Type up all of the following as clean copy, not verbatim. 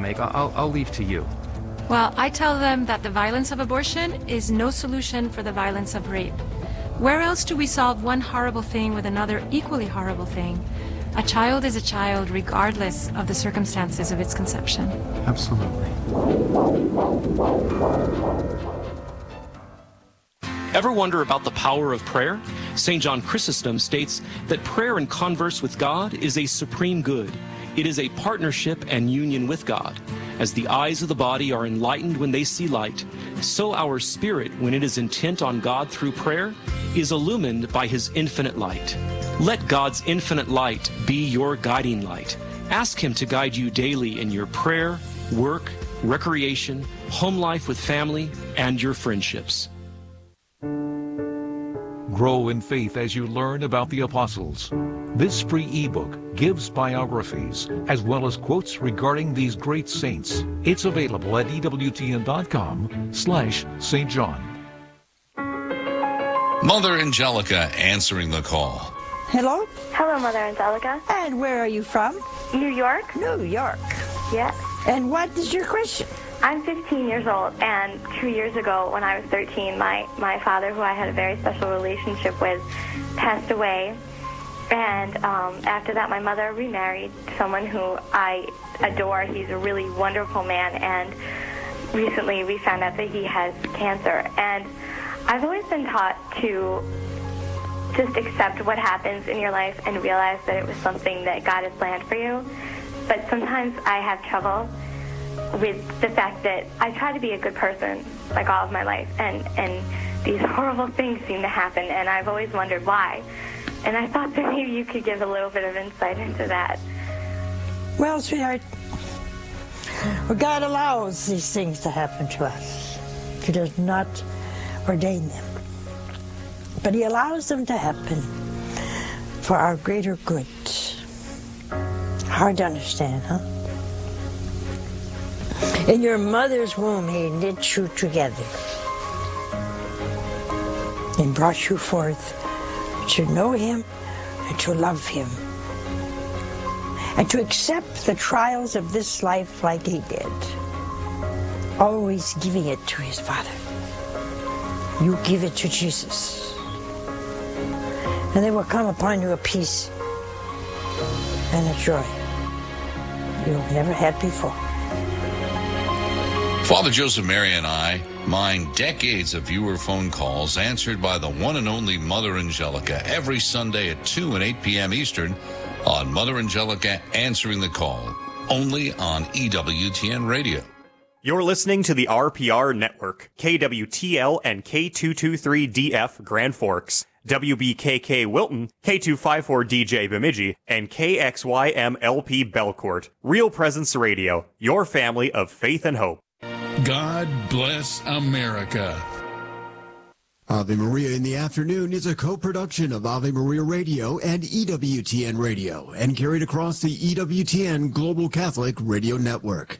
make, I'll leave to you. Well, I tell them that the violence of abortion is no solution for the violence of rape. Where else do we solve one horrible thing with another equally horrible thing? A child is a child regardless of the circumstances of its conception. Absolutely. Ever wonder about the power of prayer? St. John Chrysostom states that prayer and converse with God is a supreme good. It is a partnership and union with God. As the eyes of the body are enlightened when they see light, so our spirit, when it is intent on God through prayer, is illumined by His infinite light. Let God's infinite light be your guiding light. Ask Him to guide you daily in your prayer, work, recreation, home life with family, and your friendships. Grow in faith as you learn about the apostles. This free ebook gives biographies as well as quotes regarding these great saints. It's available at EWTN.com/St. John. Mother Angelica answering the call. Hello? Hello, Mother Angelica. And where are you from? New York. New York. Yes. And what is your question? I'm 15 years old, and 2 years ago, when I was 13, my father, who I had a very special relationship with, passed away. And after that, my mother remarried someone who I adore. He's a really wonderful man, and recently we found out that he has cancer. And I've always been taught to just accept what happens in your life and realize that it was something that God has planned for you. But sometimes I have trouble with the fact that I try to be a good person like all of my life, and these horrible things seem to happen, and I've always wondered why. And I thought that maybe you could give a little bit of insight into that. Well, sweetheart, God allows these things to happen to us. He does not ordain them. But He allows them to happen for our greater good. Hard to understand, huh? In your mother's womb, He knit you together and brought you forth to know Him and to love Him and to accept the trials of this life like He did, always giving it to His Father. You give it to Jesus, and there will come upon you a peace and a joy you've never had before. Father Joseph Mary and I mine decades of viewer phone calls answered by the one and only Mother Angelica every Sunday at 2 and 8 p.m. Eastern on Mother Angelica Answering the Call, only on EWTN Radio. You're listening to the RPR Network, KWTL and K223DF Grand Forks, WBKK Wilton, K254DJ Bemidji, and KXYMLP Belcourt. Real Presence Radio, your family of faith and hope. God bless America. Ave Maria in the Afternoon is a co-production of Ave Maria Radio and EWTN Radio and carried across the EWTN Global Catholic Radio Network.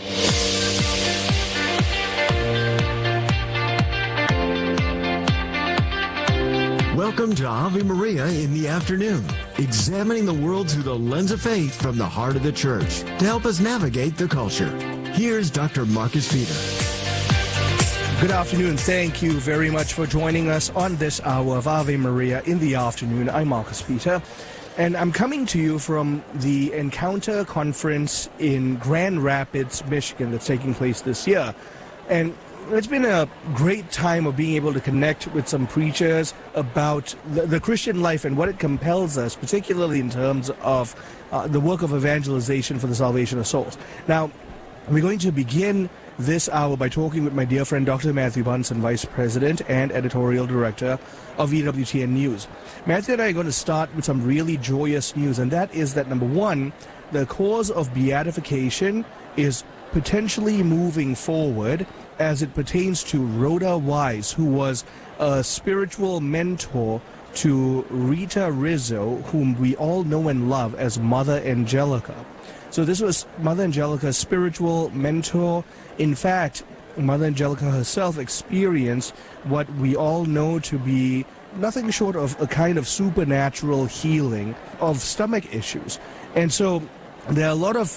Welcome to Ave Maria in the Afternoon, examining the world through the lens of faith from the heart of the Church to help us navigate the culture. Here's Dr. Marcus Peter. Good afternoon. Thank you very much for joining us on this hour of Ave Maria in the Afternoon. I'm Marcus Peter, and I'm coming to you from the Encounter Conference in Grand Rapids, Michigan that's taking place this year. And it's been a great time of being able to connect with some preachers about the Christian life and what it compels us, particularly in terms of the work of evangelization for the salvation of souls. Now, we're going to begin this hour by talking with my dear friend Dr. Matthew Bunson, Vice President and Editorial Director of EWTN News. Matthew and I are going to start with some really joyous news, and that is that, number one, the cause of beatification is potentially moving forward as it pertains to Rhoda Wise, who was a spiritual mentor to Rita Rizzo, whom we all know and love as Mother Angelica. So this was Mother Angelica's spiritual mentor. In fact, Mother Angelica herself experienced what we all know to be nothing short of a kind of supernatural healing of stomach issues. And so there are a lot of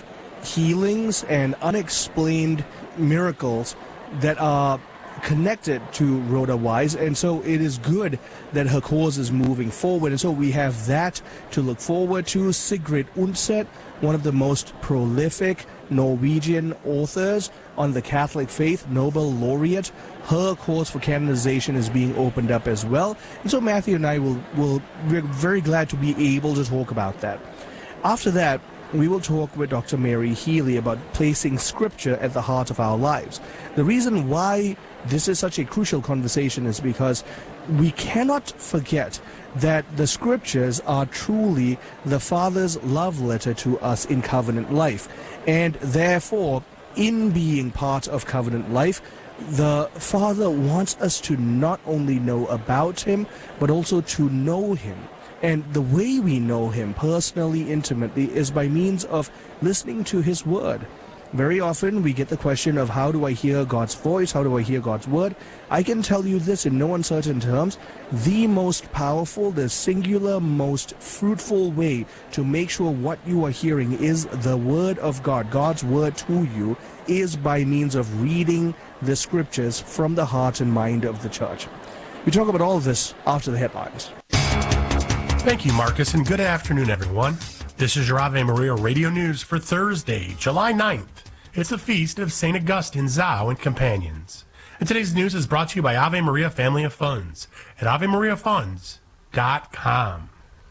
healings and unexplained miracles that are connected to Rhoda Wise, and so it is good that her cause is moving forward, and so we have that to look forward to. Sigrid Undset, one of the most prolific Norwegian authors on the Catholic faith, Nobel laureate, her cause for canonization is being opened up as well, and so Matthew and I we're very glad to be able to talk about that. After that, we will talk with Dr. Mary Healy about placing Scripture at the heart of our lives. The reason why this is such a crucial conversation is because we cannot forget that the Scriptures are truly the Father's love letter to us in covenant life. And therefore, in being part of covenant life, the Father wants us to not only know about Him, but also to know Him. And the way we know Him personally, intimately, is by means of listening to His Word. Very often we get the question of how do I hear God's voice, how do I hear God's Word? I can tell you this in no uncertain terms, the most powerful, the singular, most fruitful way to make sure what you are hearing is the Word of God, God's Word to you, is by means of reading the Scriptures from the heart and mind of the Church. We talk about all of this after the headlines. Thank you, Marcus, and good afternoon, everyone. This is your Ave Maria Radio News for Thursday, July 9th. It's the feast of St. Augustine, Zao, and companions. And today's news is brought to you by Ave Maria Family of Funds at AveMariaFunds.com.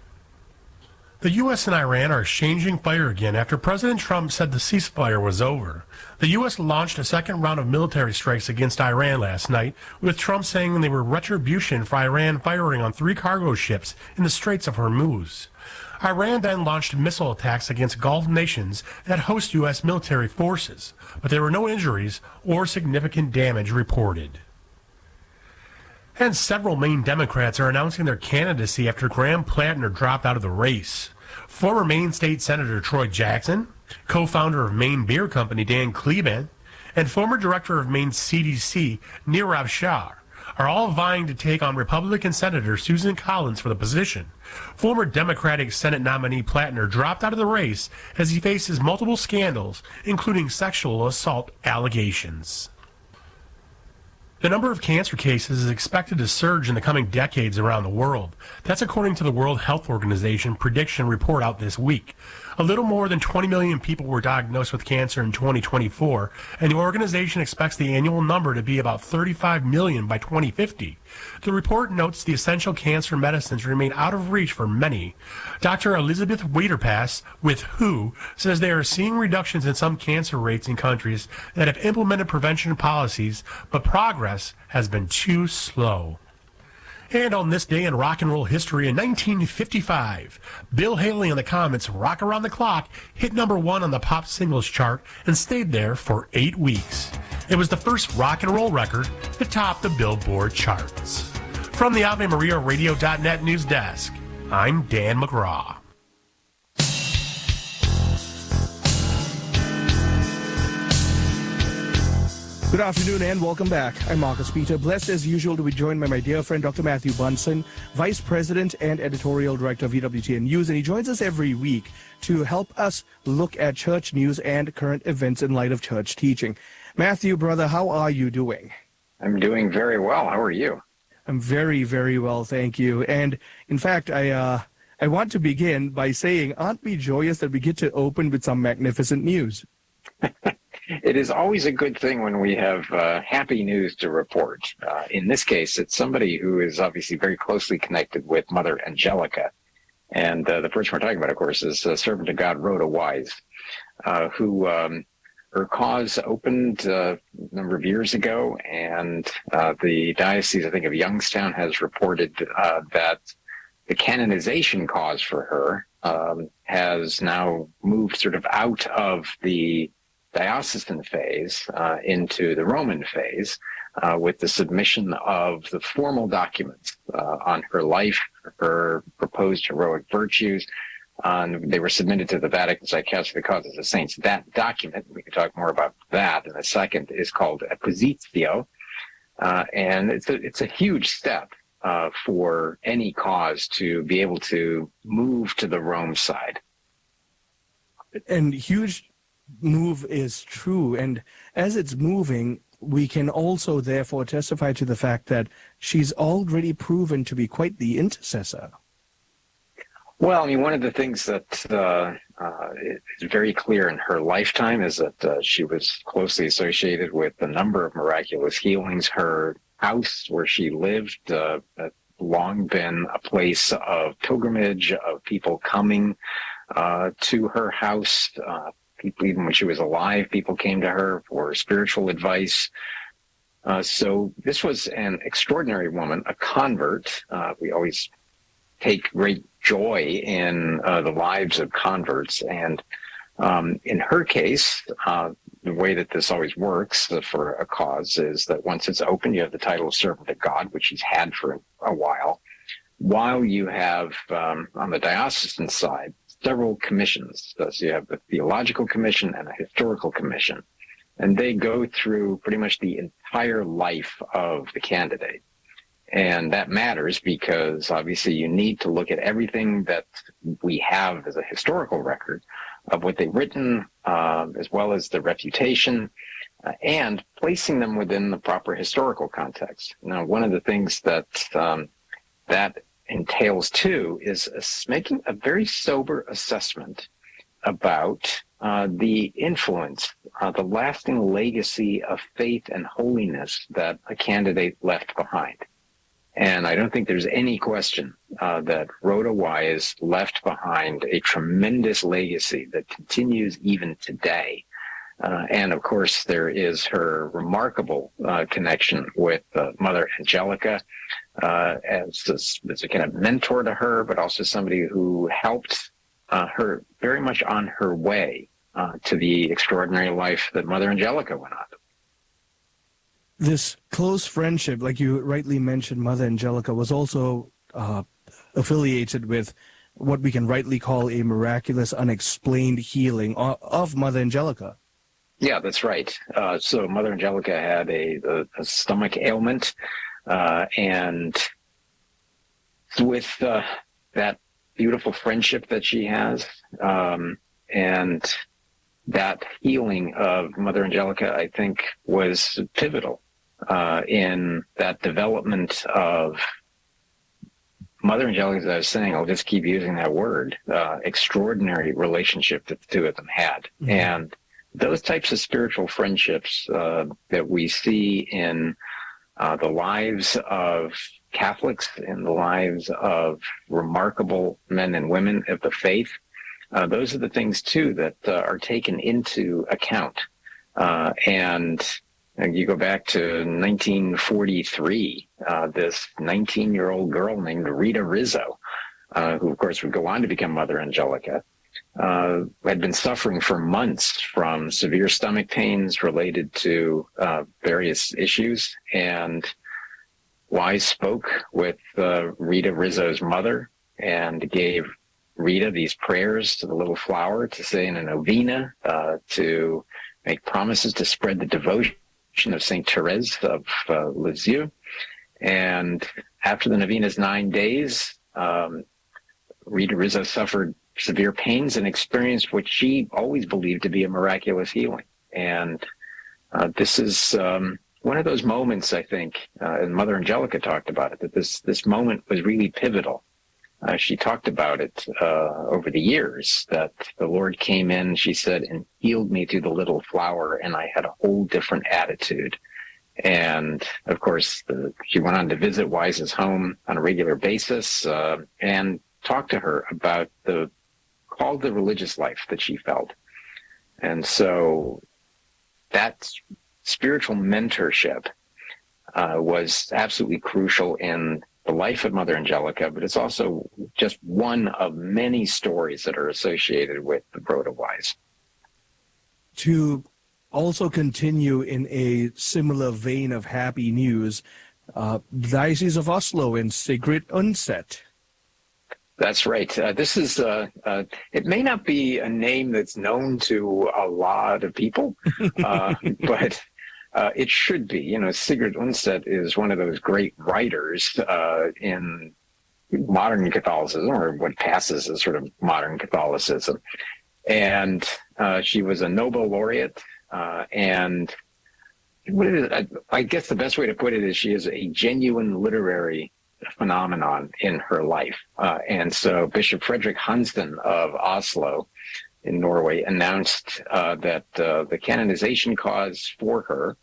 The U.S. and Iran are exchanging fire again after President Trump said the ceasefire was over. The U.S. launched a second round of military strikes against Iran last night, with Trump saying they were retribution for Iran firing on 3 cargo ships in the Straits of Hormuz. Iran then launched missile attacks against Gulf nations that host U.S. military forces, but there were no injuries or significant damage reported. And several Maine Democrats are announcing their candidacy after Graham Plattner dropped out of the race. Former Maine State Senator Troy Jackson, co-founder of Maine Beer Company Dan Kleban, and former director of Maine CDC Nirav Shah are all vying to take on Republican Senator Susan Collins for the position. Former Democratic Senate nominee Plattner dropped out of the race as he faces multiple scandals, including sexual assault allegations. The number of cancer cases is expected to surge in the coming decades around the world. That's according to the World Health Organization prediction report out this week. A little more than 20 million people were diagnosed with cancer in 2024, and the organization expects the annual number to be about 35 million by 2050. The report notes the essential cancer medicines remain out of reach for many. Dr. Elizabeth Waiterpass with WHO says they are seeing reductions in some cancer rates in countries that have implemented prevention policies, but progress has been too slow. And on this day in rock and roll history in 1955, Bill Haley and the Comets' Rock Around the Clock hit #1 on the pop singles chart and stayed there for 8 weeks. It was the first rock and roll record to top the Billboard charts. From the AveMariaRadio.net news desk, I'm Dan McGraw. Good afternoon and welcome back. I'm Marcus Peter. Blessed as usual to be joined by my dear friend Dr. Matthew Bunson, Vice President and Editorial Director of EWTN News, and he joins us every week to help us look at church news and current events in light of church teaching. Matthew, brother, how are you doing? I'm doing very well. How are you? I'm very, very well, thank you. And in fact, I want to begin by saying, aren't we joyous that we get to open with some magnificent news? It is always a good thing when we have happy news to report. In this case, it's somebody who is obviously very closely connected with Mother Angelica. And the person we're talking about, of course, is Servant of God Rhoda Wise, who her cause opened a number of years ago. And the Diocese, I think, of Youngstown has reported that the canonization cause for her has now moved sort of out of the diocesan phase into the Roman phase with the submission of the formal documents on her life, her proposed heroic virtues. They were submitted to the Vatican Psychiatry of the Causes of Saints. That document, we can talk more about that in a second, is called Acquisitio, and it's a huge step for any cause to be able to move to the Rome side. And huge move is true. And as it's moving, we can also therefore testify to the fact that she's already proven to be quite the intercessor. Well, I mean, one of the things that is very clear in her lifetime is that she was closely associated with a number of miraculous healings. Her house where she lived had long been a place of pilgrimage, of people coming to her house. People, even when she was alive, people came to her for spiritual advice. So this was an extraordinary woman, a convert. We always take great joy in the lives of converts. And in her case, the way that this always works for a cause is that once it's open, you have the title of servant of God, which she's had for a while you have, on the diocesan side, several commissions. So you have the theological commission and a historical commission. And they go through pretty much the entire life of the candidate. And that matters because obviously you need to look at everything that we have as a historical record of what they've written, as well as the reputation, and placing them within the proper historical context. Now, one of the things that that entails too is making a very sober assessment about the influence, the lasting legacy of faith and holiness that a candidate left behind. And I don't think there's any question that Rhoda Wise left behind a tremendous legacy that continues even today. And of course, there is her remarkable connection with Mother Angelica as a kind of mentor to her, but also somebody who helped her very much on her way to the extraordinary life that Mother Angelica went on. This close friendship, like you rightly mentioned, Mother Angelica was also affiliated with what we can rightly call a miraculous, unexplained healing of Mother Angelica. Yeah, that's right. So Mother Angelica had a stomach ailment, and with that beautiful friendship that she has, and that healing of Mother Angelica, I think, was pivotal in that development of Mother Angelica, as I was saying, I'll just keep using that word, extraordinary relationship that the two of them had. Mm-hmm. And those types of spiritual friendships that we see in the lives of Catholics, in the lives of remarkable men and women of the faith, those are the things, too, that are taken into account. And you go back to 1943, this 19-year-old girl named Rita Rizzo, who, of course, would go on to become Mother Angelica, had been suffering for months from severe stomach pains related to various issues. And Wise spoke with Rita Rizzo's mother and gave Rita these prayers to the little flower to say in a novena, to make promises to spread the devotion of St. Therese of Lisieux. And after the novena's 9 days, Rita Rizzo suffered severe pains and experienced what she always believed to be a miraculous healing. And this is one of those moments, I think, and Mother Angelica talked about it, that this moment was really pivotal. She talked about it over the years, that the Lord came in, she said, and healed me through the little flower, and I had a whole different attitude. And, of course, she went on to visit Wise's home on a regular basis and talk to her about the religious life that she felt. And so that spiritual mentorship was absolutely crucial in the life of Mother Angelica, but it's also just one of many stories that are associated with the Rhoda Wise. To also continue in a similar vein of happy news, Diocese of Oslo and Sigrid Undset. That's right. This is, it may not be a name that's known to a lot of people, but it should be. You know, Sigrid Undset is one of those great writers in modern Catholicism, or what passes as sort of modern Catholicism. And she was a Nobel laureate. And I guess the best way to put it is she is a genuine literary phenomenon in her life. And so Bishop Frederick Hansden of Oslo in Norway announced that the canonization cause for her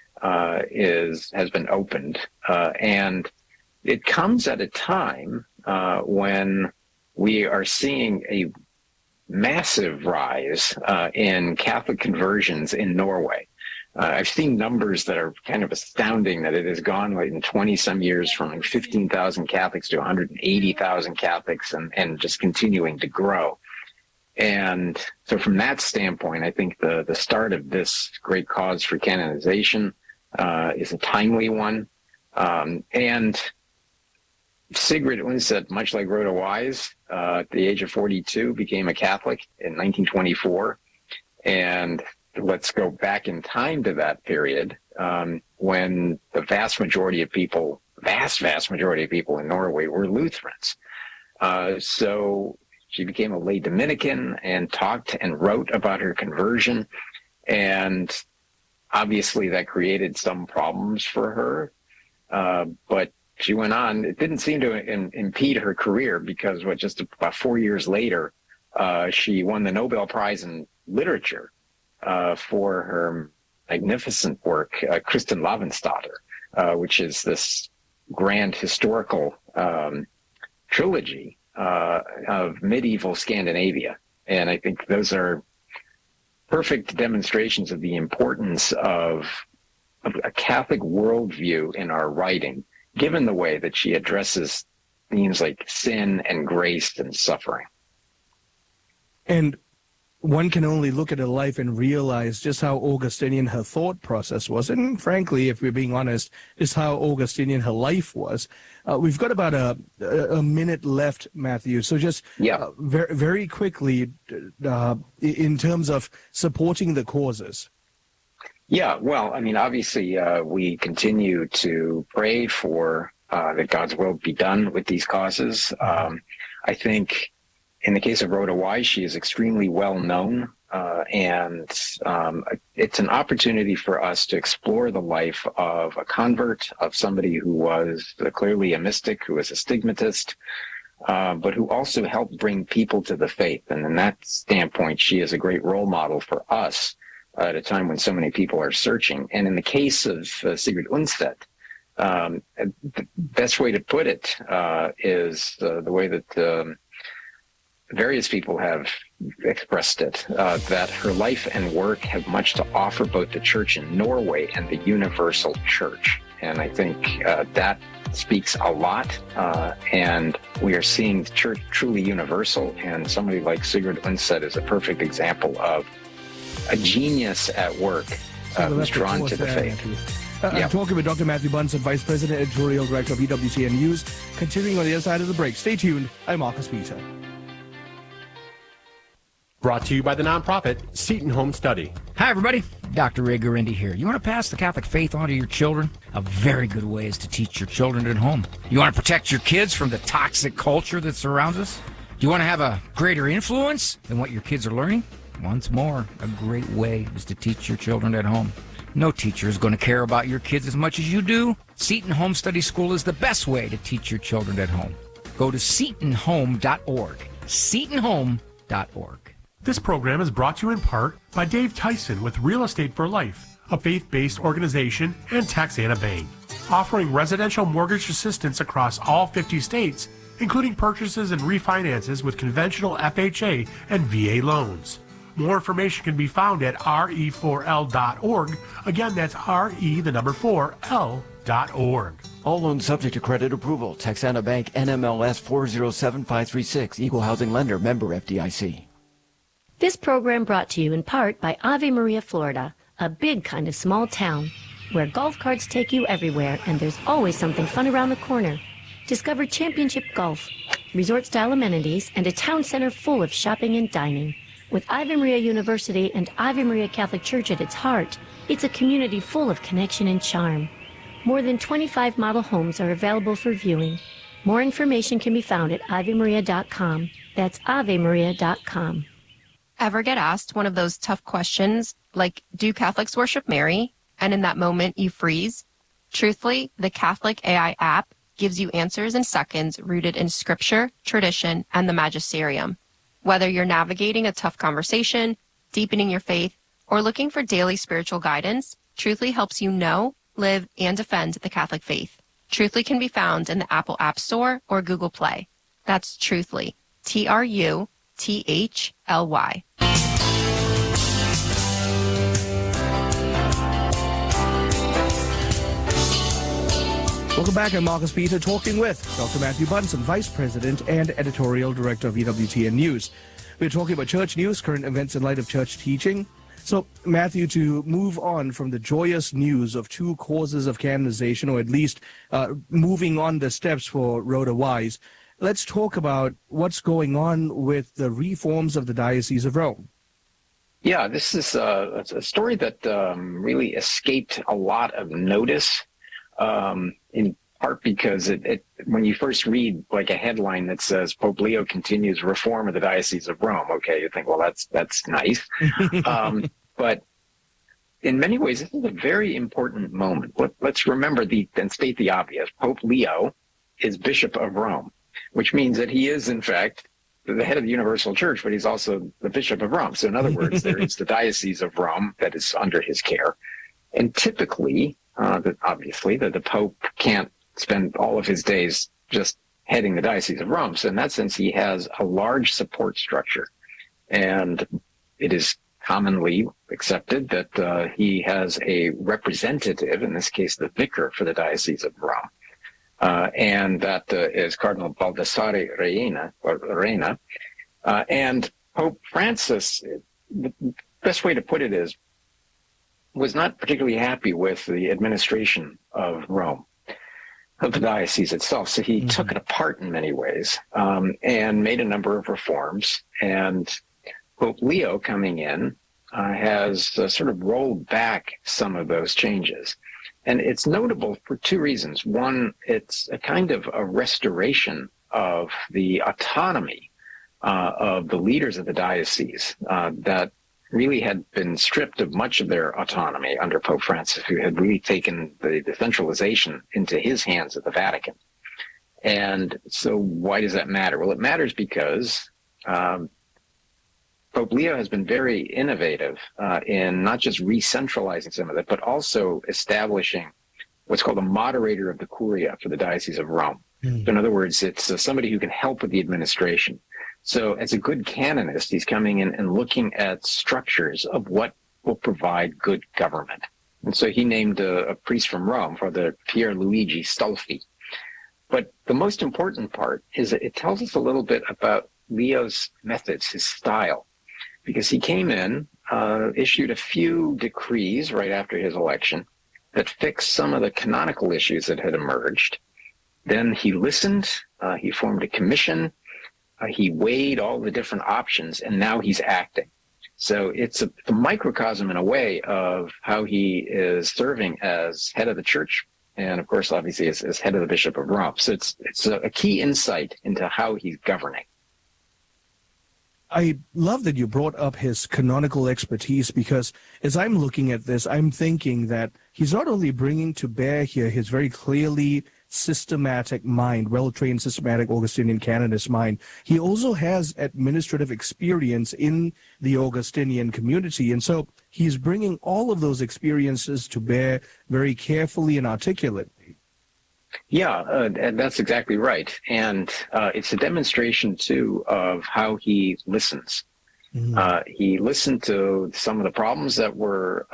has been opened. And it comes at a time when we are seeing a massive rise in Catholic conversions in Norway. I've seen numbers that are kind of astounding, that it has gone in 20-some years from like 15,000 Catholics to 180,000 Catholics and just continuing to grow. And so from that standpoint, I think the start of this great cause for canonization is a timely one. And Sigrid Undset, much like Rhoda Wise, at the age of 42, became a Catholic in 1924. And let's go back in time to that period when the vast majority of people in Norway were Lutherans. So she became a lay Dominican and talked and wrote about her conversion. And obviously that created some problems for her. But she went on. It didn't seem to impede her career because just about 4 years later, she won the Nobel Prize in Literature for her magnificent work, Kristin Lavransdatter, which is this grand historical trilogy of medieval Scandinavia. And I think those are perfect demonstrations of the importance of a Catholic worldview in our writing, given the way that she addresses themes like sin and grace and suffering. And one can only look at her life and realize just how Augustinian her thought process was. And frankly, if we're being honest, just how Augustinian her life was. We've got about a minute left, Matthew. So just very, very quickly, in terms of supporting the causes. Yeah, well, I mean, obviously, we continue to pray for that God's will be done with these causes. I think in the case of Rhoda Wise, she is extremely well known, and it's an opportunity for us to explore the life of a convert, of somebody who was clearly a mystic, who was a stigmatist, but who also helped bring people to the faith. And in that standpoint, she is a great role model for us at a time when so many people are searching. And in the case of Sigrid Undset, the best way to put it is the way that various people have expressed it, that her life and work have much to offer both the church in Norway and the universal church. And I think that speaks a lot, and we are seeing the church truly universal, and somebody like Sigrid Undset is a perfect example of a genius at work who's drawn to the faith. I'm talking with Dr. Matthew Bunson, Vice President, Editorial Director of EWTN News. Continuing on the other side of the break. Stay tuned. I'm Marcus Peter. Brought to you by the nonprofit Seton Home Study. Hi, everybody. Dr. Ray Guarendi here. You want to pass the Catholic faith on to your children? A very good way is to teach your children at home. You want to protect your kids from the toxic culture that surrounds us? Do you want to have a greater influence than what your kids are learning? Once more, a great way is to teach your children at home. No teacher is going to care about your kids as much as you do. Seton Home Study School is the best way to teach your children at home. Go to setonhome.org. setonhome.org. This program is brought to you in part by Dave Tyson with Real Estate for Life, a faith-based organization, and Texana Bank, offering residential mortgage assistance across all 50 states, including purchases and refinances with conventional FHA and VA loans. More information can be found at re4l.org. Again, that's re4l.org. All loans subject to credit approval. Texana Bank, NMLS 407536. Equal housing lender. Member FDIC. This program brought to you in part by Ave Maria, Florida, a big kind of small town where golf carts take you everywhere and there's always something fun around the corner. Discover championship golf, resort-style amenities, and a town center full of shopping and dining. With Ave Maria University and Ave Maria Catholic Church at its heart, it's a community full of connection and charm. More than 25 model homes are available for viewing. More information can be found at avemaria.com. That's avemaria.com. ever get asked one of those tough questions like, do Catholics worship Mary? And in that moment you freeze? Truthfully, the Catholic AI app gives you answers in seconds rooted in scripture, tradition, and the magisterium. Whether you're navigating a tough conversation, deepening your faith, or looking for daily spiritual guidance, Truthfully helps you know, live, and defend the Catholic faith. Truthfully can be found in the Apple App Store or Google Play. That's Truthfully, Truthly. Welcome back. I'm Marcus Peter, talking with Dr. Matthew Bunson, Vice President and Editorial Director of EWTN News. We're talking about church news, current events in light of church teaching. So, Matthew, to move on from the joyous news of 2 causes of canonization, or at least moving on the steps for Rhoda Wise, let's talk about what's going on with the reforms of the Diocese of Rome. Yeah, this is a story that really escaped a lot of notice, in part because when you first read like a headline that says Pope Leo continues reform of the Diocese of Rome, okay, you think, well, that's nice. But in many ways, this is a very important moment. Let's remember and state the obvious. Pope Leo is Bishop of Rome, which means that he is, in fact, the head of the Universal Church, but he's also the Bishop of Rome. So in other words, there is the Diocese of Rome that is under his care. And typically, obviously, the Pope can't spend all of his days just heading the Diocese of Rome. So in that sense, he has a large support structure. And it is commonly accepted that he has a representative, in this case, the vicar for the Diocese of Rome. And that is Cardinal Baldassare Reina. And Pope Francis, the best way to put it is, was not particularly happy with the administration of Rome, of the diocese itself. So he took it apart in many ways and made a number of reforms. And Pope Leo coming in has sort of rolled back some of those changes. And it's notable for 2 reasons. One, it's a kind of a restoration of the autonomy of the leaders of the diocese that really had been stripped of much of their autonomy under Pope Francis, who had really taken the centralization into his hands at the Vatican. And so why does that matter? Well, it matters because Pope Leo has been very innovative in not just re-centralizing some of it, but also establishing what's called a moderator of the Curia for the Diocese of Rome. So in other words, it's somebody who can help with the administration. So as a good canonist, he's coming in and looking at structures of what will provide good government. And so he named a priest from Rome, Father Pierluigi Stolfi. But the most important part is that it tells us a little bit about Leo's methods, his style, because he came in, issued a few decrees right after his election that fixed some of the canonical issues that had emerged. Then he listened, he formed a commission, he weighed all the different options, and now he's acting. So it's a microcosm in a way of how he is serving as head of the church, and of course, obviously, as head of the Bishop of Rome. So it's a key insight into how he's governing. I love that you brought up his canonical expertise, because as I'm looking at this, I'm thinking that he's not only bringing to bear here his very clearly systematic mind, well-trained systematic Augustinian canonist mind, he also has administrative experience in the Augustinian community. And so he's bringing all of those experiences to bear very carefully and articulately. Yeah, and that's exactly right. And it's a demonstration, too, of how he listens. He listened to some of the problems that were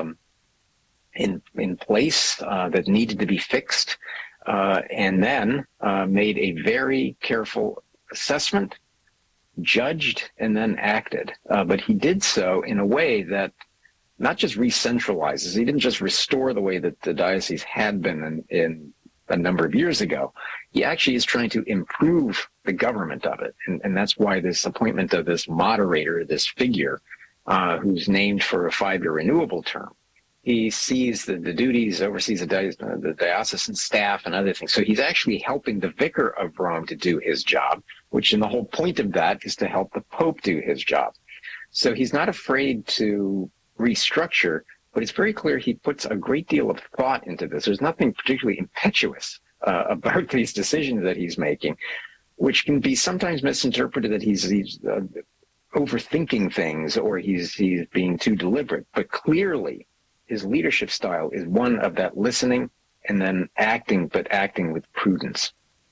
in place that needed to be fixed, and then made a very careful assessment, judged, and then acted. But he did so in a way that not just re-centralizes. He didn't just restore the way that the diocese had been in a number of years ago. He actually is trying to improve the government of it. And that's why this appointment of this moderator, this figure, who's named for a 5-year renewable term, he sees the duties, oversees the diocesan staff and other things. So he's actually helping the vicar of Rome to do his job, which in the whole point of that is to help the Pope do his job. So he's not afraid to restructure, but it's very clear he puts a great deal of thought into this. There's nothing particularly impetuous about these decisions that he's making, which can be sometimes misinterpreted that he's overthinking things or he's being too deliberate. But clearly, his leadership style is one of that listening and then acting, but acting with prudence.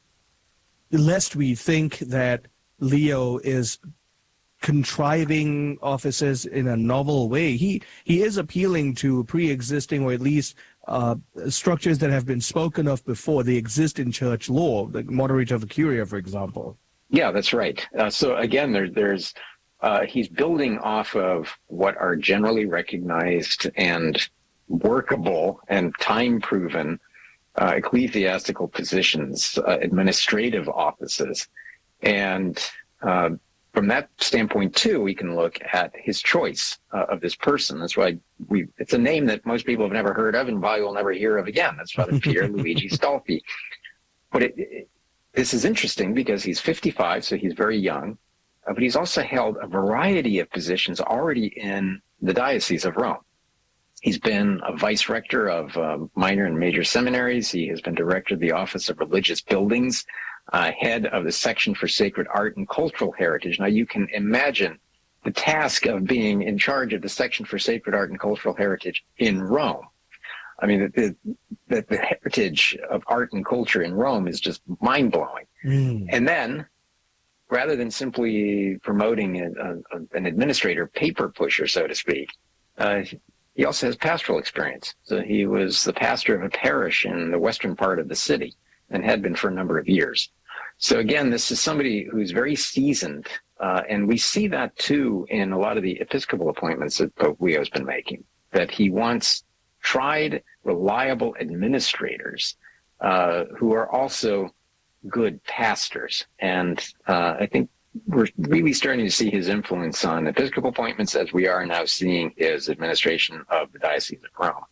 Lest we think that Leo is contriving offices in a novel way, he is appealing to pre-existing or at least structures that have been spoken of before. They exist in church law, the moderator of the Curia, for example. Yeah, that's right. So again, there's he's building off of what are generally recognized and workable and time-proven ecclesiastical positions, administrative offices. And from that standpoint, too, we can look at his choice of this person. That's why it's a name that most people have never heard of and probably will never hear of again. That's Father Pier Luigi Stolfi. But this is interesting because he's 55, so he's very young. But he's also held a variety of positions already in the Diocese of Rome. He's been a vice rector of minor and major seminaries. He has been director of the Office of Religious Buildings, head of the Section for Sacred Art and Cultural Heritage. Now, you can imagine the task of being in charge of the Section for Sacred Art and Cultural Heritage in Rome. I mean, the heritage of art and culture in Rome is just mind-blowing. And then, rather than simply promoting an administrator, paper pusher, so to speak, he also has pastoral experience. So he was the pastor of a parish in the western part of the city and had been for a number of years. So again, this is somebody who's very seasoned, and we see that too in a lot of the episcopal appointments that Pope Leo has been making, that he wants tried, reliable administrators who are also good pastors. And I think we're really starting to see his influence on episcopal appointments as we are now seeing his administration of the Diocese of Rome.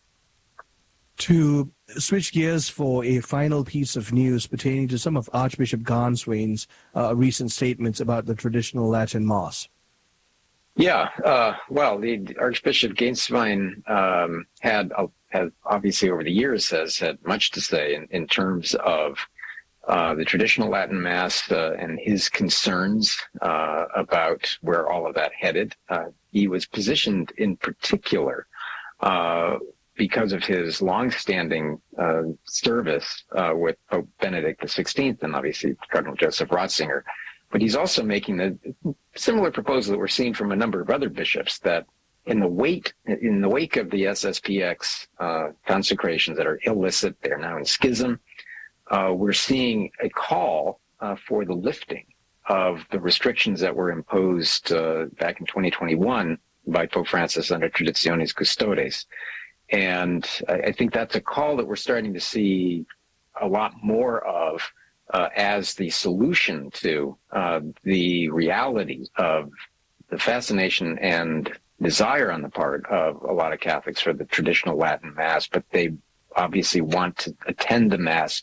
To switch gears for a final piece of news pertaining to some of Archbishop Garnswain's recent statements about the traditional Latin Mass. Yeah, well, the Archbishop Garnswein has obviously over the years has had much to say in terms of the traditional Latin Mass and his concerns about where all of that headed. He was positioned in particular because of his longstanding service with Pope Benedict XVI and obviously Cardinal Joseph Ratzinger. But he's also making the similar proposal that we're seeing from a number of other bishops, that in the wake of the SSPX consecrations that are illicit, they're now in schism, we're seeing a call for the lifting of the restrictions that were imposed back in 2021 by Pope Francis under Traditionis Custodes. And I think that's a call that we're starting to see a lot more of as the solution to the reality of the fascination and desire on the part of a lot of Catholics for the traditional Latin Mass, but they obviously want to attend the Mass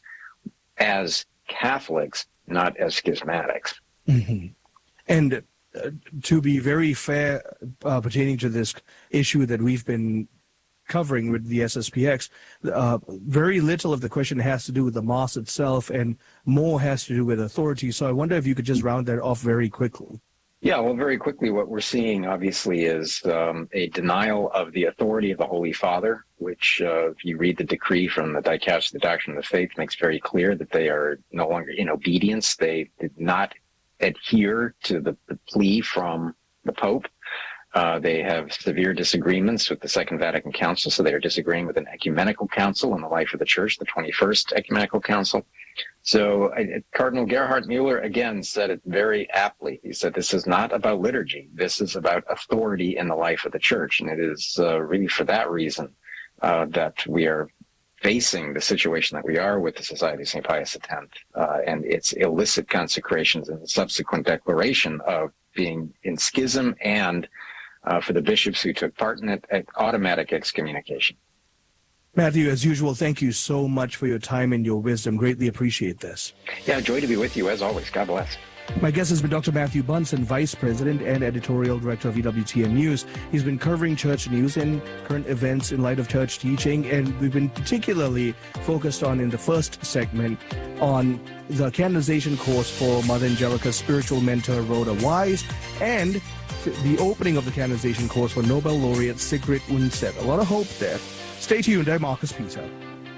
as Catholics, not as schismatics. Mm-hmm. And to be very fair pertaining to this issue that we've been covering with the SSPX, very little of the question has to do with the Mass itself and more has to do with authority. So I wonder if you could just round that off very quickly. Yeah, well, very quickly, what we're seeing, obviously, is a denial of the authority of the Holy Father, which, if you read the decree from the Dicastery of the Doctrine of the Faith, makes very clear that they are no longer in obedience. They did not adhere to the plea from the Pope. They have severe disagreements with the Second Vatican Council, so they are disagreeing with an ecumenical council on the life of the Church, the 21st Ecumenical Council. So Cardinal Gerhard Mueller, again, said it very aptly. He said, this is not about liturgy. This is about authority in the life of the Church. And it is really for that reason that we are facing the situation that we are with the Society of St. Pius X and its illicit consecrations and the subsequent declaration of being in schism and for the bishops who took part in it, automatic excommunication. Matthew, as usual, thank you so much for your time and your wisdom. Greatly appreciate this. Yeah, joy to be with you as always. God bless. My guest has been Dr. Matthew Bunson, Vice President and Editorial Director of EWTN News. He's been covering church news and current events in light of church teaching, and we've been particularly focused on, in the first segment, on the canonization course for Mother Angelica's spiritual mentor, Rhoda Wise, and the opening of the canonization course for Nobel laureate Sigrid Undset. A lot of hope there. Stay tuned. I'm Marcus Peter.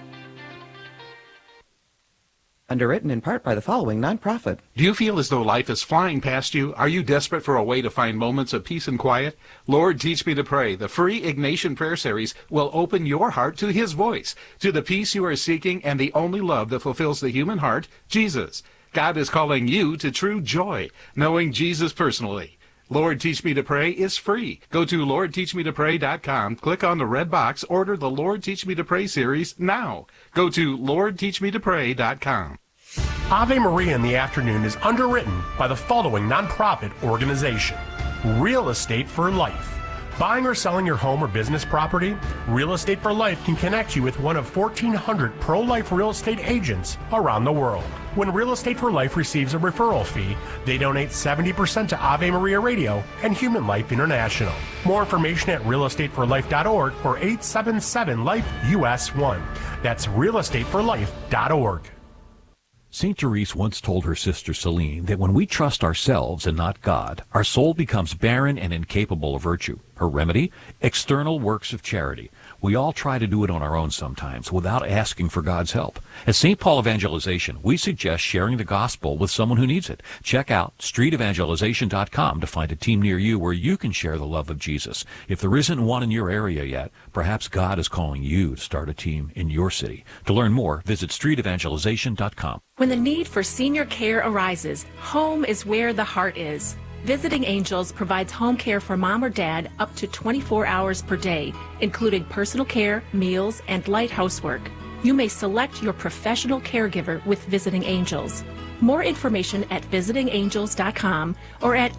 Underwritten in part by the following nonprofit. Do you feel as though life is flying past you? Are you desperate for a way to find moments of peace and quiet? Lord, Teach Me to Pray, the free Ignatian prayer series, will open your heart to His voice, to the peace you are seeking and the only love that fulfills the human heart, Jesus. God is calling you to true joy, knowing Jesus personally. Lord, Teach Me to Pray is free. Go to LordTeachMeToPray.com, click on the red box, order the Lord Teach Me to Pray series now. Go to LordTeachMeToPray.com. Ave Maria in the Afternoon is underwritten by the following nonprofit organization: Real Estate for Life. Buying or selling your home or business property? Real Estate for Life can connect you with one of 1,400 pro-life real estate agents around the world. When Real Estate for Life receives a referral fee, they donate 70% to Ave Maria Radio and Human Life International. More information at realestateforlife.org or 877-LIFE-US1. That's realestateforlife.org. St. Therese once told her sister Celine that when we trust ourselves and not God, our soul becomes barren and incapable of virtue. Her remedy? External works of charity. We all try to do it on our own sometimes without asking for God's help. At St. Paul Evangelization, we suggest sharing the gospel with someone who needs it. Check out streetevangelization.com to find a team near you where you can share the love of Jesus. If there isn't one in your area yet, perhaps God is calling you to start a team in your city. To learn more, visit streetevangelization.com. When the need for senior care arises, home is where the heart is. Visiting Angels provides home care for mom or dad up to 24 hours per day, including personal care, meals, and light housework. You may select your professional caregiver with Visiting Angels. More information at visitingangels.com or at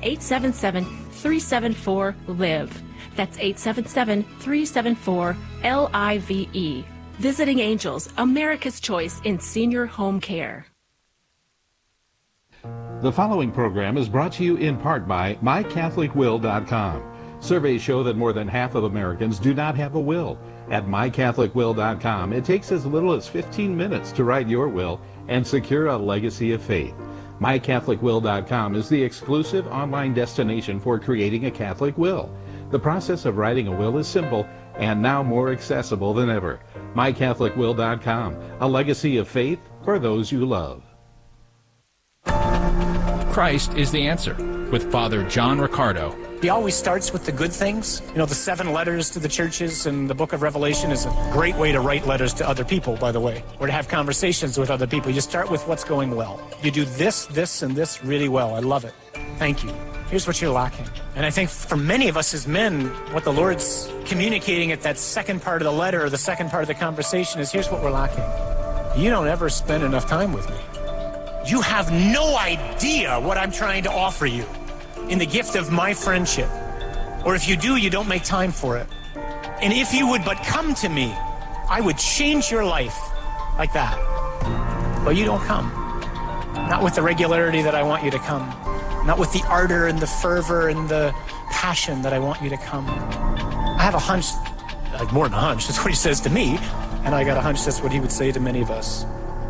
877-374-LIVE. That's 877-374-LIVE. Visiting Angels, America's choice in senior home care. The following program is brought to you in part by MyCatholicWill.com. Surveys show that more than half of Americans do not have a will. At MyCatholicWill.com, it takes as little as 15 minutes to write your will and secure a legacy of faith. MyCatholicWill.com is the exclusive online destination for creating a Catholic will. The process of writing a will is simple and now more accessible than ever. MyCatholicWill.com, a legacy of faith for those you love. Christ is the Answer with Father John Riccardo. He always starts with the good things. You know, the 7 letters to the churches and the book of Revelation is a great way to write letters to other people, by the way, or to have conversations with other people. You start with what's going well. You do this, this, and this really well. I love it. Thank you. Here's what you're lacking. And I think for many of us as men, what the Lord's communicating at that second part of the letter or the second part of the conversation is, here's what we're lacking. You don't ever spend enough time with me. You have no idea what I'm trying to offer you in the gift of my friendship. Or if you do, you don't make time for it. And if you would but come to me, I would change your life like that. But you don't come. Not with the regularity that I want you to come. Not with the ardor and the fervor and the passion that I want you to come. I have a hunch, like more than a hunch, that's what he says to me, and I got a hunch that's what he would say to many of us.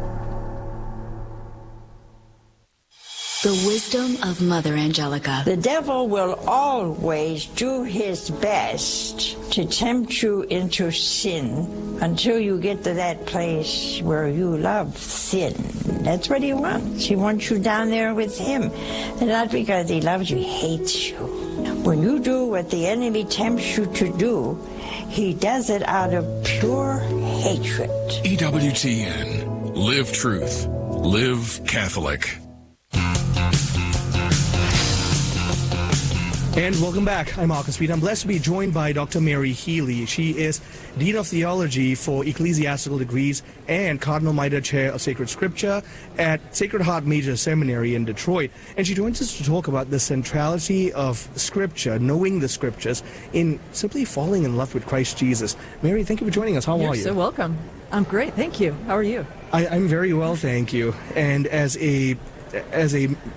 The wisdom of Mother Angelica. The devil will always do his best to tempt you into sin until you get to that place where you love sin. That's what he wants. He wants you down there with him. And not because he loves you, he hates you. When you do what the enemy tempts you to do, he does it out of pure hatred. EWTN. Live truth. Live Catholic. And welcome back. I'm Marcus Peter. I'm blessed to be joined by Dr. Mary Healy. She is Dean of Theology for Ecclesiastical Degrees and Cardinal Mitre Chair of Sacred Scripture at Sacred Heart Major Seminary in Detroit. And she joins us to talk about the centrality of Scripture, knowing the Scriptures, in simply falling in love with Christ Jesus. Mary, thank you for joining us. How are you? You're so welcome. I'm great. Thank you. How are you? I'm very well, thank you. And as a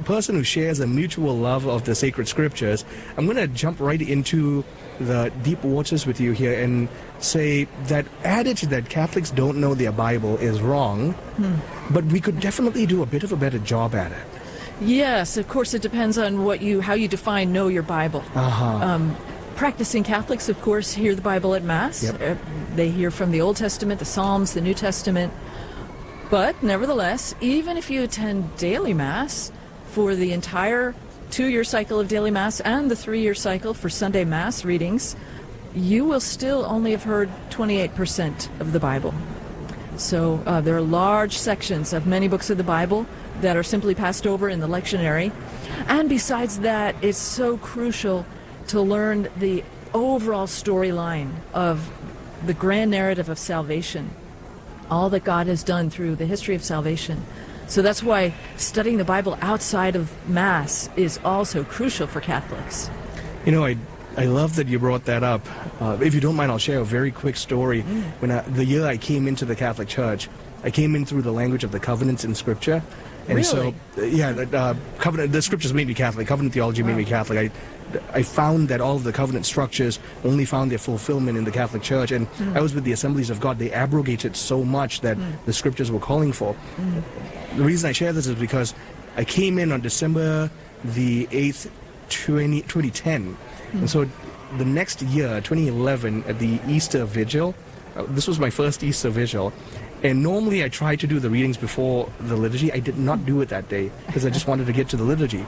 person who shares a mutual love of the sacred scriptures, I'm going to jump right into the deep waters with you here and say that adage that Catholics don't know their Bible is wrong, but we could definitely do a bit of a better job at it. Yes, of course, it depends on how you define know your Bible. Practicing Catholics, of course, hear the Bible at Mass. Yep. They hear from the Old Testament, the Psalms, the New Testament. But nevertheless, even if you attend daily Mass for the entire 2-year cycle of daily Mass and the 3-year cycle for Sunday Mass readings, you will still only have heard 28% of the Bible. So there are large sections of many books of the Bible that are simply passed over in the lectionary. And besides that, it's so crucial to learn the overall storyline of the grand narrative of salvation, all that God has done through the history of salvation. So that's why studying the Bible outside of Mass is also crucial for Catholics. You know, I love that you brought that up. If you don't mind, I'll share a very quick story. When the year I came into the Catholic Church, I came in through the language of the covenants in Scripture. And really? So, covenant, the Scriptures made me Catholic. Covenant theology made me Catholic. I found that all of the covenant structures only found their fulfillment in the Catholic Church. And I was with the Assemblies of God. They abrogated so much that the Scriptures were calling for. The reason I share this is because I came in on December the 8th, 2010. And so the next year, 2011, at the Easter Vigil, this was my first Easter Vigil, and normally I try to do the readings before the liturgy. I did not do it that day because I just wanted to get to the liturgy.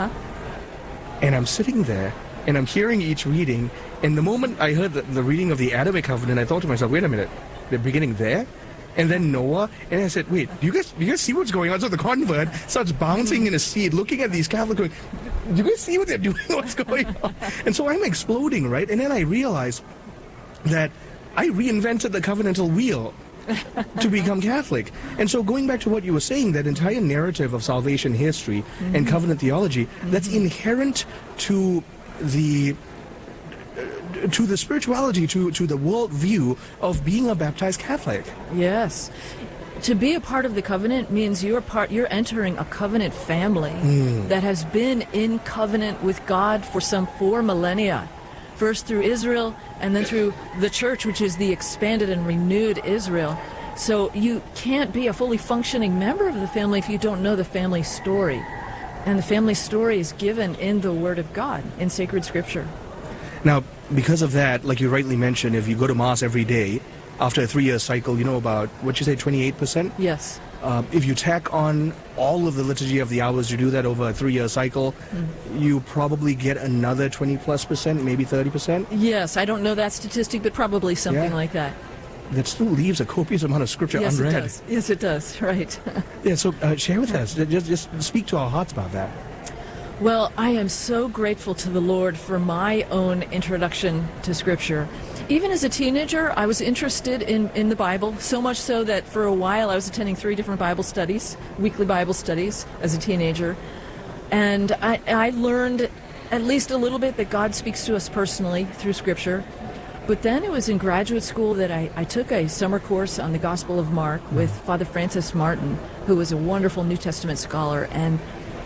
And I'm sitting there, and I'm hearing each reading, and the moment I heard the reading of the Adamic covenant, I thought to myself, wait a minute, they're beginning there? And then Noah, and I said, wait, do you guys see what's going on? So the convert starts bouncing in his seat, looking at these Catholics going, do you guys see what they're doing? What's going on? And so I'm exploding, right? And then I realized that I reinvented the covenantal wheel to become Catholic. And so going back to what you were saying, that entire narrative of salvation history and covenant theology, that's inherent to the spirituality, to the worldview of being a baptized Catholic. Yes. To be a part of the covenant means you're entering a covenant family that has been in covenant with God for some 4 millennia. First through Israel, and then through the church, which is the expanded and renewed Israel. So you can't be a fully functioning member of the family if you don't know the family story. And the family story is given in the Word of God, in sacred Scripture. Now, because of that, like you rightly mentioned, if you go to Mass every day, after a 3-year cycle, you know about, what you say, 28%? Yes. If you tack on all of the Liturgy of the Hours, you do that over a 3-year cycle, you probably get another 20+%, maybe 30%? Yes, I don't know that statistic, but probably something like that. That still leaves a copious amount of Scripture unread. It does. Yes, it does, right. Yeah, so share with us, just speak to our hearts about that. Well, I am so grateful to the Lord for my own introduction to Scripture. Even as a teenager, I was interested in the Bible, so much so that for a while I was attending 3 different Bible studies, weekly Bible studies, as a teenager. And I learned at least a little bit that God speaks to us personally through Scripture. But then it was in graduate school that I took a summer course on the Gospel of Mark with Father Francis Martin, who was a wonderful New Testament scholar, and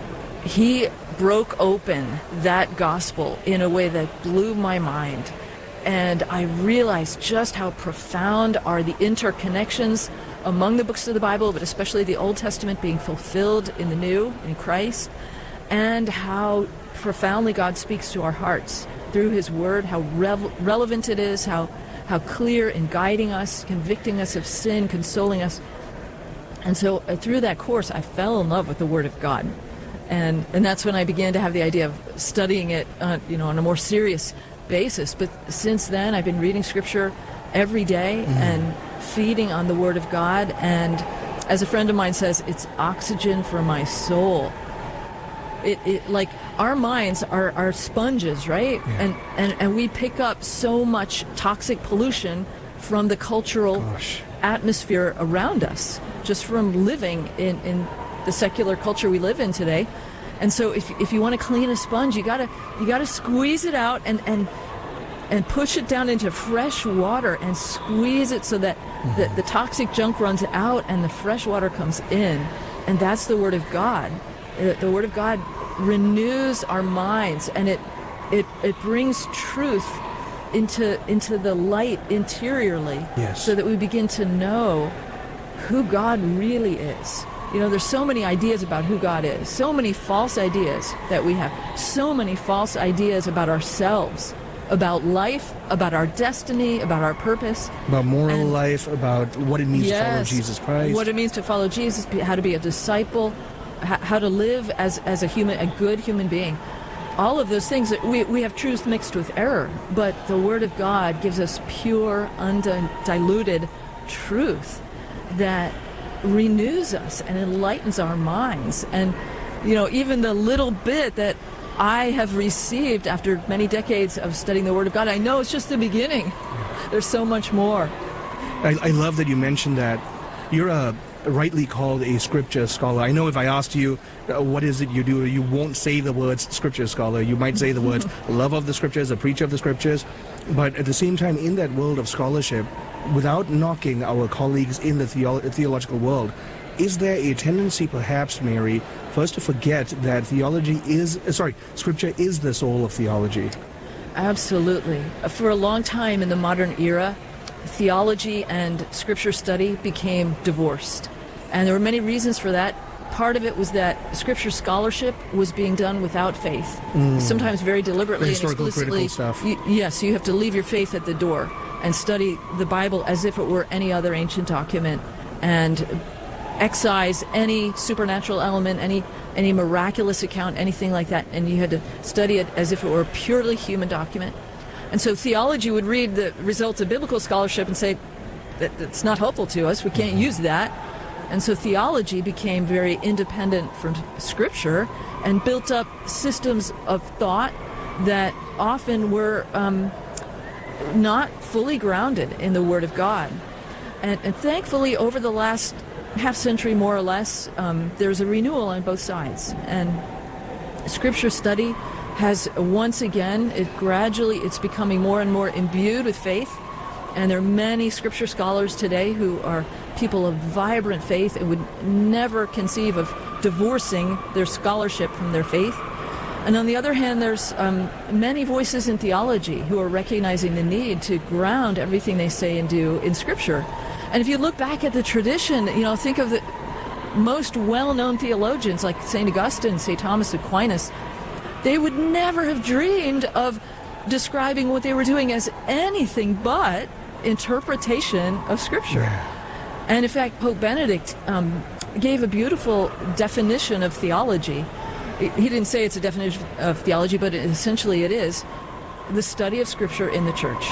he broke open that gospel in a way that blew my mind. And I realized just how profound are the interconnections among the books of the Bible, but especially the Old Testament being fulfilled in the New, in Christ, and how profoundly God speaks to our hearts through His Word, how relevant it is, how clear in guiding us, convicting us of sin, consoling us. And so through that course, I fell in love with the Word of God. And that's when I began to have the idea of studying it, on a more serious basis. But since then, I've been reading Scripture every day and feeding on the Word of God. And as a friend of mine says, it's oxygen for my soul. It like our minds are sponges, right? Yeah. And we pick up so much toxic pollution from the cultural atmosphere around us, just from living in the secular culture we live in today. And so if you want to clean a sponge, you gotta squeeze it out and push it down into fresh water and squeeze it so that the toxic junk runs out and the fresh water comes in. And that's the Word of God. The Word of God renews our minds, and it brings truth into the light interiorly, yes, so that we begin to know who God really is. You know, there's so many ideas about who God is, so many false ideas that we have, so many false ideas about ourselves, about life, about our destiny, about our purpose. About moral life, about what it means to follow Jesus Christ. What it means to follow Jesus, how to be a disciple, how to live as a good human being. All of those things, we have truth mixed with error, but the Word of God gives us pure, undiluted truth that renews us and enlightens our minds. And, you know, even the little bit that I have received after many decades of studying the Word of God, I know it's just the beginning. There's so much more. I love that you mentioned that. You're rightly called a scripture scholar. I know if I asked you, what is it you do, you won't say the words scripture scholar. You might say the words love of the scriptures, a preacher of the scriptures. But at the same time, in that world of scholarship, without knocking our colleagues in the theological world, is there a tendency, perhaps, Mary, for us to forget that Scripture is the soul of theology? Absolutely. For a long time in the modern era, theology and Scripture study became divorced. And there were many reasons for that. Part of it was that Scripture scholarship was being done without faith, sometimes very deliberately and explicitly. Stuff. Yes, you have to leave your faith at the door and study the Bible as if it were any other ancient document, and excise any supernatural element, any miraculous account, anything like that, and you had to study it as if it were a purely human document. And so theology would read the results of biblical scholarship and say, that's not helpful to us, we can't use that. And so theology became very independent from Scripture and built up systems of thought that often were not fully grounded in the Word of God. And thankfully, over the last half century, more or less, there's a renewal on both sides. And Scripture study has once again, it's becoming more and more imbued with faith. And there are many Scripture scholars today who are people of vibrant faith and would never conceive of divorcing their scholarship from their faith. And on the other hand, there's many voices in theology who are recognizing the need to ground everything they say and do in Scripture. And if you look back at the tradition, you know, think of the most well-known theologians like St. Augustine, St. Thomas Aquinas. They would never have dreamed of describing what they were doing as anything but interpretation of Scripture. Yeah. And in fact, Pope Benedict gave a beautiful definition of theology. He didn't say it's a definition of theology, but essentially it is the study of Scripture in the church.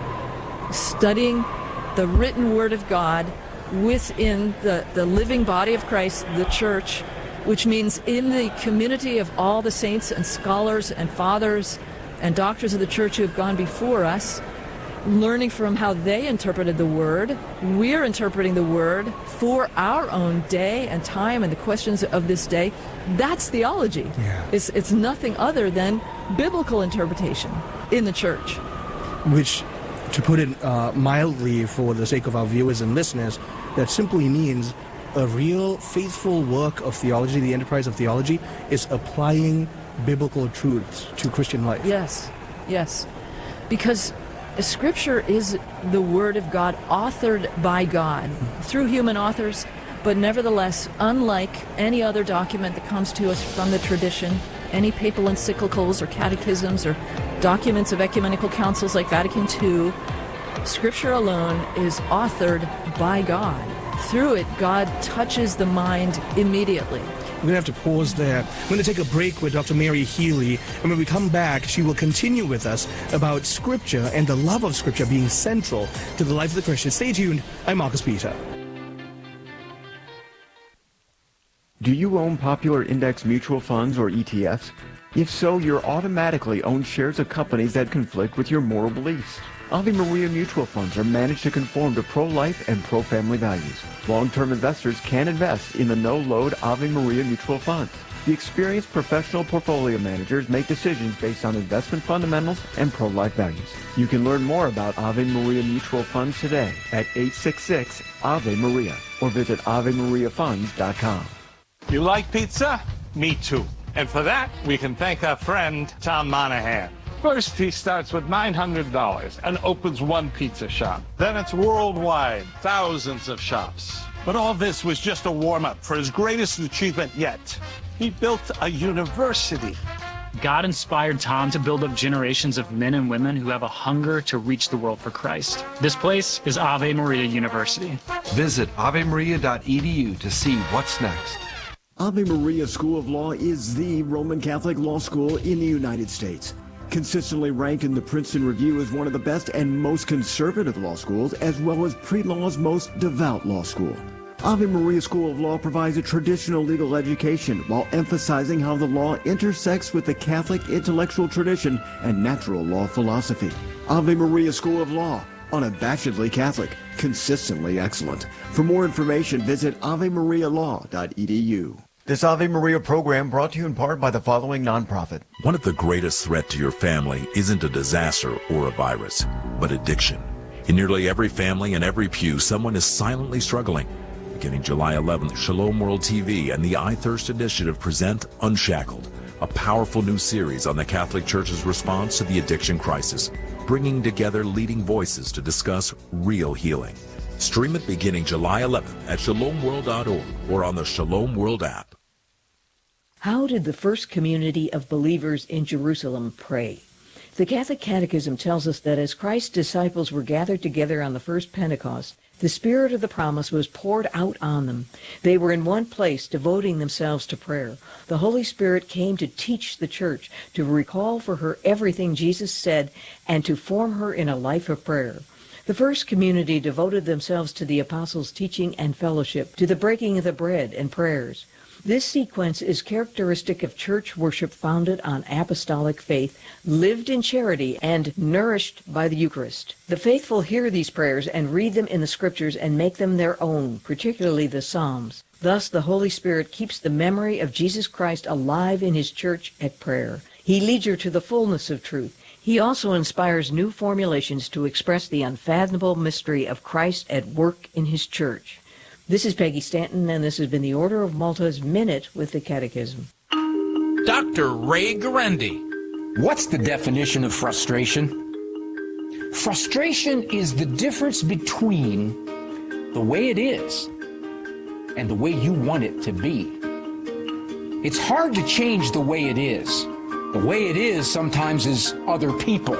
Studying the written Word of God within the living body of Christ, the church, which means in the community of all the saints and scholars and fathers and doctors of the church who have gone before us, learning from how they interpreted the Word. We're interpreting the Word for our own day and time and the questions of this day. That's theology. Yeah. It's nothing other than biblical interpretation in the church. Which, to put it mildly for the sake of our viewers and listeners, that simply means a real faithful work of theology, the enterprise of theology, is applying biblical truths to Christian life. Yes, yes. Because Scripture is the Word of God, authored by God through human authors, but nevertheless, unlike any other document that comes to us from the tradition, any papal encyclicals or catechisms or documents of ecumenical councils like Vatican II, Scripture alone is authored by God. Through it, God touches the mind immediately. We're going to have to pause there. We're going to take a break with Dr. Mary Healy, and when we come back, she will continue with us about Scripture and the love of Scripture being central to the life of the Christian. Stay tuned. I'm Marcus Peter. Do you own popular index mutual funds or ETFs? If so, you're automatically own shares of companies that conflict with your moral beliefs. Ave Maria mutual funds are managed to conform to pro-life and pro-family values. Long-term investors can invest in the no-load Ave Maria mutual funds. The experienced professional portfolio managers make decisions based on investment fundamentals and pro-life values. You can learn more about Ave Maria mutual funds today at 866-AVE-MARIA or visit AveMariaFunds.com. You like pizza? Me too. And for that, we can thank our friend, Tom Monahan. First, he starts with $900 and opens one pizza shop. Then it's worldwide, thousands of shops. But all this was just a warm-up for his greatest achievement yet. He built a university. God inspired Tom to build up generations of men and women who have a hunger to reach the world for Christ. This place is Ave Maria University. Visit avemaria.edu to see what's next. Ave Maria School of Law is the Roman Catholic law school in the United States. Consistently ranked in the Princeton Review as one of the best and most conservative law schools, as well as pre-law's most devout law school. Ave Maria School of Law provides a traditional legal education while emphasizing how the law intersects with the Catholic intellectual tradition and natural law philosophy. Ave Maria School of Law, unabashedly Catholic, consistently excellent. For more information, visit avemarialaw.edu. This Ave Maria program brought to you in part by the following nonprofit. One of the greatest threats to your family isn't a disaster or a virus, but addiction. In nearly every family and every pew, someone is silently struggling. Beginning July 11th, Shalom World TV and the iThirst Initiative present Unshackled, a powerful new series on the Catholic Church's response to the addiction crisis, bringing together leading voices to discuss real healing. Stream it beginning July 11th at shalomworld.org or on the Shalom World app. How did the first community of believers in Jerusalem pray? The Catholic Catechism tells us that as Christ's disciples were gathered together on the first Pentecost, the Spirit of the promise was poured out on them. They were in one place, devoting themselves to prayer. The Holy Spirit came to teach the church, to recall for her everything Jesus said, and to form her in a life of prayer. The first community devoted themselves to the apostles' teaching and fellowship, to the breaking of the bread and prayers. This sequence is characteristic of church worship founded on apostolic faith, lived in charity, and nourished by the Eucharist. The faithful hear these prayers and read them in the Scriptures and make them their own, particularly the Psalms. Thus, the Holy Spirit keeps the memory of Jesus Christ alive in His church at prayer. He leads her to the fullness of truth. He also inspires new formulations to express the unfathomable mystery of Christ at work in His church. This is Peggy Stanton, and this has been the Order of Malta's Minute with the Catechism. Dr. Ray Guarendi. What's the definition of frustration? Frustration is the difference between the way it is and the way you want it to be. It's hard to change the way it is. The way it is sometimes is other people,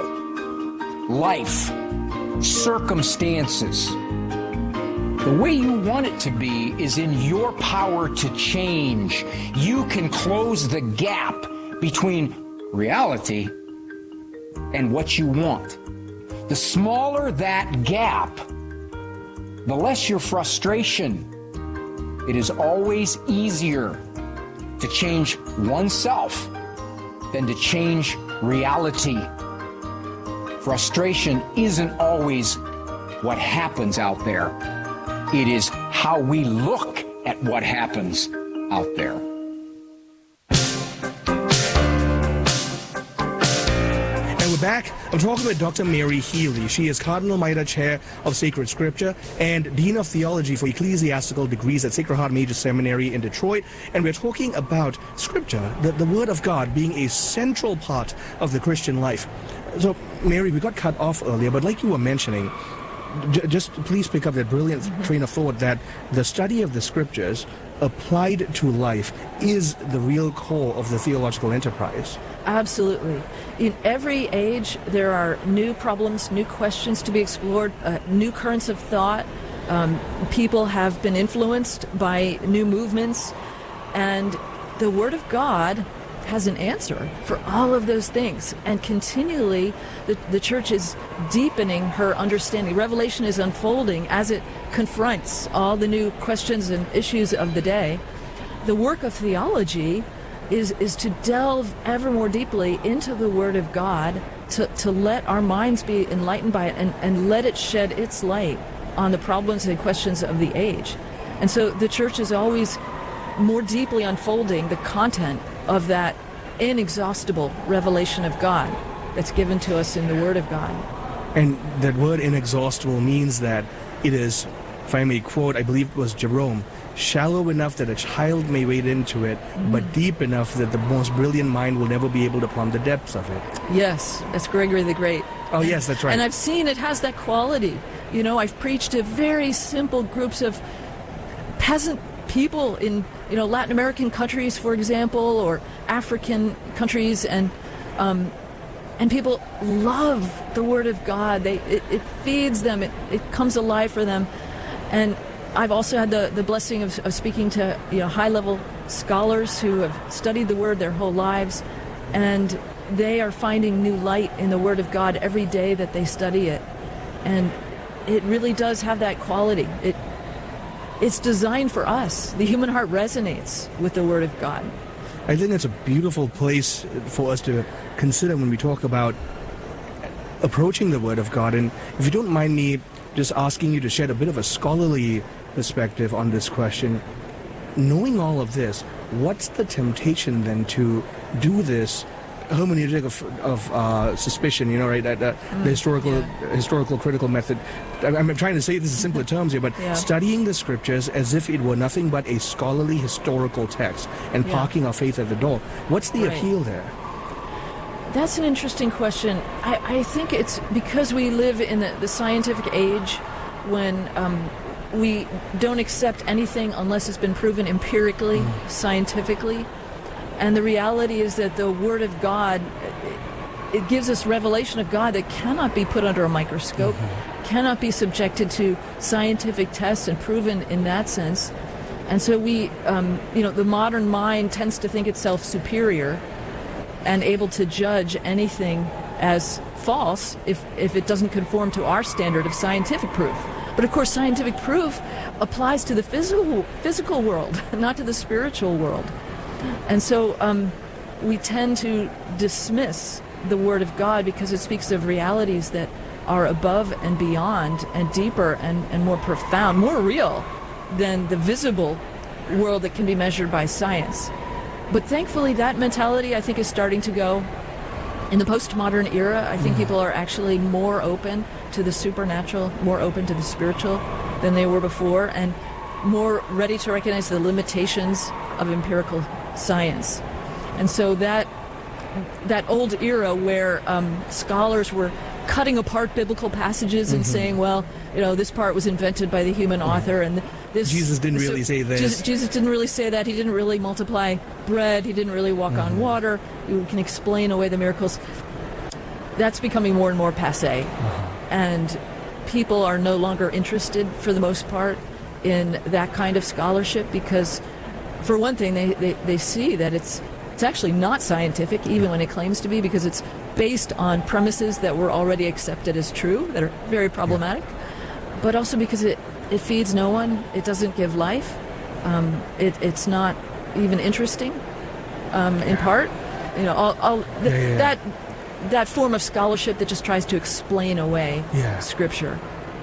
life, circumstances. The way you want it to be is in your power to change. You can close the gap between reality and what you want. The smaller that gap, the less your frustration. It is always easier to change oneself than to change reality. Frustration isn't always what happens out there. It is how we look at what happens out there. And we're back. I'm talking with Dr. Mary Healy. She is Cardinal Mitre Chair of Sacred Scripture and Dean of Theology for Ecclesiastical Degrees at Sacred Heart Major Seminary in Detroit. And we're talking about Scripture, the Word of God being a central part of the Christian life. So, Mary, we got cut off earlier, but like you were mentioning, just please pick up that brilliant train of thought that the study of the Scriptures applied to life is the real core of the theological enterprise. Absolutely. In every age, there are new problems, new questions to be explored, new currents of thought. People have been influenced by new movements, and the Word of God has an answer for all of those things. And continually, the Church is deepening her understanding. Revelation is unfolding as it confronts all the new questions and issues of the day. The work of theology is to delve ever more deeply into the Word of God, to let our minds be enlightened by it and let it shed its light on the problems and questions of the age. And so the Church is always more deeply unfolding the content of that inexhaustible revelation of God that's given to us in the Word of God. And that word inexhaustible means that it is if I may quote, I believe it was Jerome, shallow enough that a child may wade into it, but deep enough that the most brilliant mind will never be able to plumb the depths of it. Yes, that's Gregory the Great. Oh, yes, that's right. And I've seen it has that quality. You know, I've preached to very simple groups of peasant people in, Latin American countries, for example, or African countries, and people love the Word of God. It feeds them. It comes alive for them. And I've also had the blessing of speaking to high-level scholars who have studied the Word their whole lives, and they are finding new light in the Word of God every day that they study it. And it really does have that quality. It's designed for us. The human heart resonates with the Word of God. I think it's a beautiful place for us to consider when we talk about approaching the Word of God. And if you don't mind me just asking you to shed a bit of a scholarly perspective on this question, knowing all of this, what's the temptation then to do this hermeneutic of suspicion, the historical critical method? I'm trying to say this in simpler terms here, but studying the scriptures as if it were nothing but a scholarly historical text and parking our faith at the door. What's the appeal there? That's an interesting question. I think it's because we live in the scientific age when we don't accept anything unless it's been proven empirically, scientifically. And the reality is that the Word of God, it gives us revelation of God that cannot be put under a microscope, cannot be subjected to scientific tests and proven in that sense. And so we, the modern mind tends to think itself superior and able to judge anything as false if it doesn't conform to our standard of scientific proof. But of course, scientific proof applies to the physical world, not to the spiritual world. And so we tend to dismiss the Word of God because it speaks of realities that are above and beyond and deeper and more profound, more real than the visible world that can be measured by science. But thankfully, that mentality, I think, is starting to go. In the postmodern era, I think people are actually more open to the supernatural, more open to the spiritual than they were before, and more ready to recognize the limitations of empirical science. And so that old era where scholars were cutting apart biblical passages and saying, well, this part was invented by the human author, and this Jesus didn't really say this. Jesus didn't really say that. He didn't really multiply bread. He didn't really walk on water. You can explain away the miracles. That's becoming more and more passé. And people are no longer interested, for the most part, in that kind of scholarship because, for one thing, they see that it's actually not scientific, even when it claims to be, because it's based on premises that were already accepted as true, that are very problematic, but also because it feeds no one, it doesn't give life, it's not even interesting, in part. That form of scholarship that just tries to explain away Scripture.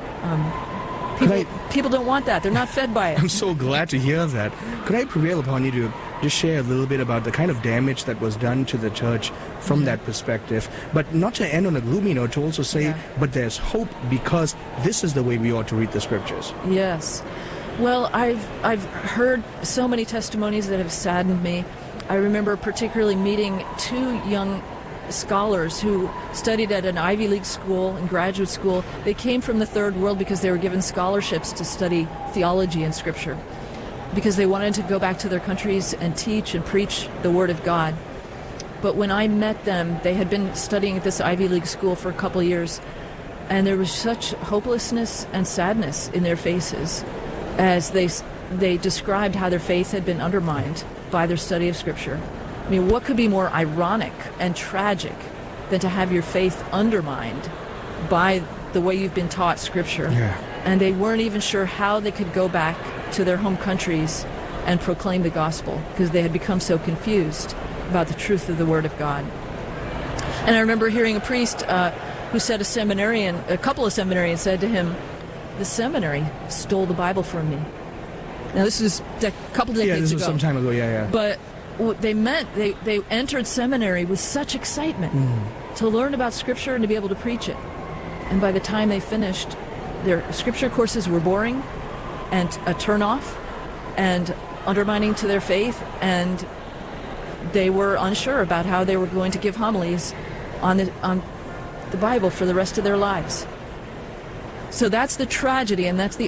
People don't want that. They're not fed by it. I'm so glad to hear that. Could I prevail upon you to just share a little bit about the kind of damage that was done to the church from that perspective? But not to end on a gloomy note, to also say, but there's hope because this is the way we ought to read the scriptures. Yes. Well, I've heard so many testimonies that have saddened me. I remember particularly meeting two young scholars who studied at an Ivy League school and graduate school. They came from the third world because they were given scholarships to study theology and scripture, because they wanted to go back to their countries and teach and preach the Word of God. But when I met them, they had been studying at this Ivy League school for a couple of years, and there was such hopelessness and sadness in their faces as they described how their faith had been undermined by their study of Scripture. I mean, what could be more ironic and tragic than to have your faith undermined by the way you've been taught Scripture? And they weren't even sure how they could go back to their home countries and proclaim the gospel because they had become so confused about the truth of the Word of God. And I remember hearing a priest who said a couple of seminarians said to him, the seminary stole the Bible from me. Now, this was a couple decades ago. Yeah, this was some time ago, But what they meant, they entered seminary with such excitement to learn about Scripture and to be able to preach it. And by the time they finished, their Scripture courses were boring, and a turnoff and undermining to their faith, and they were unsure about how they were going to give homilies on the Bible for the rest of their lives. So that's the tragedy, and that's the